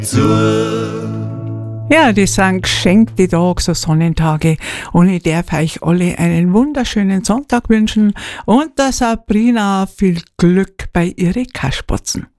Ja, die sind geschenkt, die Tage, so Sonnentage. Und ich darf euch alle einen wunderschönen Sonntag wünschen und der Sabrina viel Glück bei ihren Kasperzen.